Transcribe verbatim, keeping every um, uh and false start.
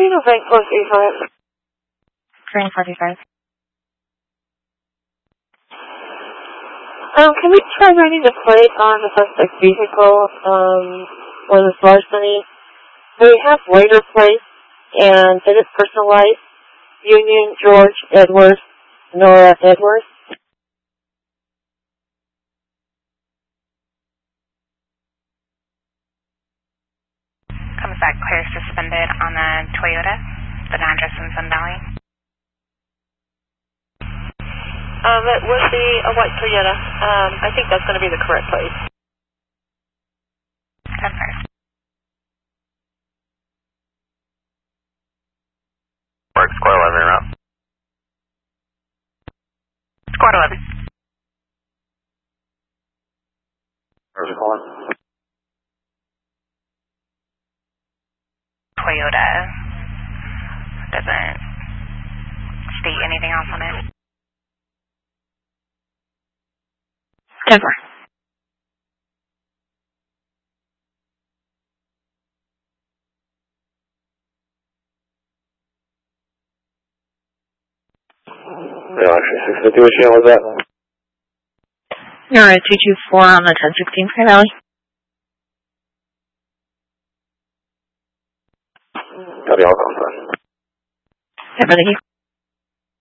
Reno Bank four three five. Train forty-five. Um, can we try running the plate on the suspect's vehicle, um, for this larceny? We have Waiter Place, and it is personalized. Union George Edwards, Nora Edwards. Comes back clear suspended on the Toyota, the address in Sun Valley. Um, it would be a white Toyota. Um, I think that's going to be the correct place. ten four. Mark, Squad eleven, route. Squad eleven. Where's it calling? Toyota doesn't state anything else on it. ten four. No, actually, six fifty, which channel was that? You're at two two four on the ten sixteen Sky Valley. Copy, all calls. Yeah, thank you.